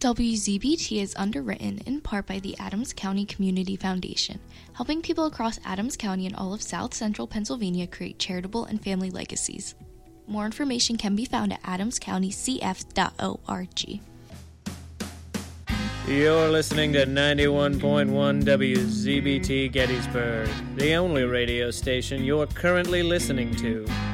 WZBT is underwritten in part by the Adams County Community Foundation, helping people across Adams County and all of South Central Pennsylvania create charitable and family legacies. More information can be found at adamscountycf.org. You're listening to 91.1 WZBT Gettysburg, the only radio station you're currently listening to.